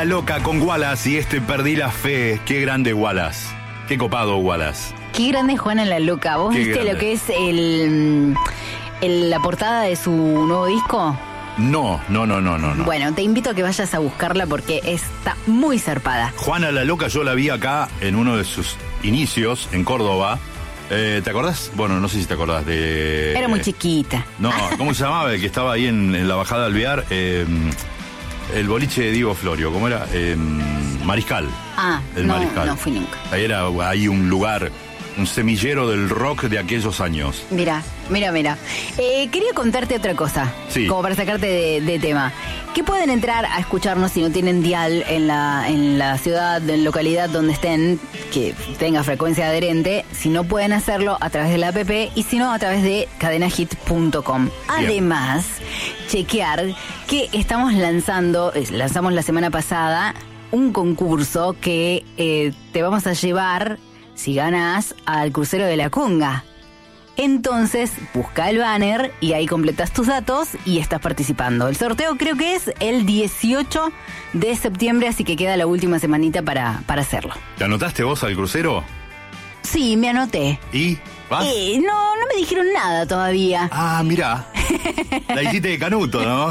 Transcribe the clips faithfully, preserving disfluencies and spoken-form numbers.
la Loca con Wallace y este Perdí la Fe. Qué grande Wallace. Qué copado Wallace. Qué grande Juana la Loca. ¿Vos Qué viste grande. lo que es el, el la portada de su nuevo disco? No, no, no, no, no, no. Bueno, te invito a que vayas a buscarla porque está muy zarpada. Juana la Loca yo la vi acá en uno de sus inicios en Córdoba. Eh, ¿Te acordás? Bueno, no sé si te acordás de... Era muy chiquita. No, ¿cómo se llamaba el que estaba ahí en, en la bajada de Alvear? Eh, el boliche de Diego Florio, ¿cómo era? Eh, Mariscal. Ah, el no, Mariscal. no fui nunca. Ahí era ahí un lugar, un semillero del rock de aquellos años. Mira, mira, mira. Eh, quería contarte otra cosa. Sí. Como para sacarte de, de tema. Que pueden entrar a escucharnos si no tienen dial en la, en la ciudad, en localidad donde estén, que tenga frecuencia adherente. Si no pueden hacerlo a través de la app y si no a través de cadena hit punto com. Además, chequear que estamos lanzando, eh, lanzamos la semana pasada, un concurso que eh, te vamos a llevar, si ganas, al crucero de la Conga. Entonces, busca el banner y ahí completas tus datos y estás participando. El sorteo creo que es el dieciocho de septiembre, así que queda la última semanita para, para hacerlo. ¿Te anotaste vos al crucero? Sí, me anoté. ¿Y? ¿Vas? Eh, no, no me dijeron nada todavía. Ah, mirá. La hiciste de Canuto, ¿no?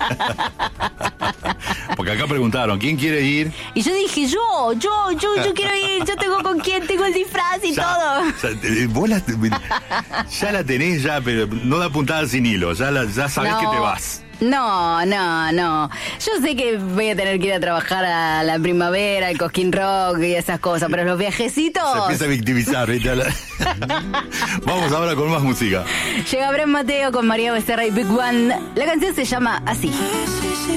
Porque acá preguntaron, ¿quién quiere ir? Y yo dije, yo, yo, yo, yo quiero ir, yo tengo con quién, tengo el disfraz y Ya, todo. ya, eh, vos la, ya la tenés, ya, pero no da puntada sin hilo, ya, la, ya sabés No. que te vas. No, no, no. Yo sé que voy a tener que ir a trabajar a la primavera, al Cosquín Rock y esas cosas, pero los Se viajecitos... empieza a victimizar, ¿viste? Vamos ahora con más música. Llega Bren Mateo con María Becerra y Big One. La canción se llama así.